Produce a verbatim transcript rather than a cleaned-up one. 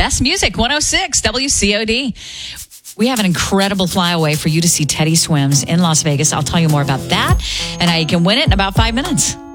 best music, one oh six W C O D. We have an incredible flyaway for you to see Teddy Swims in Las Vegas. I'll tell you more about that and how you can win it in about five minutes.